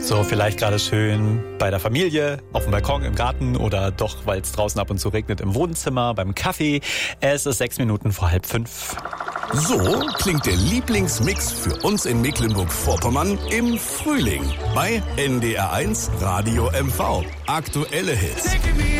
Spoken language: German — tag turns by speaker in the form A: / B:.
A: So, vielleicht gerade schön bei der Familie, auf dem Balkon, im Garten oder doch, weil es draußen ab und zu regnet, im Wohnzimmer, beim Kaffee. Es ist 6 Minuten vor 4:30.
B: So klingt der Lieblingsmix für uns in Mecklenburg-Vorpommern im Frühling bei NDR1 Radio MV. Aktuelle Hits.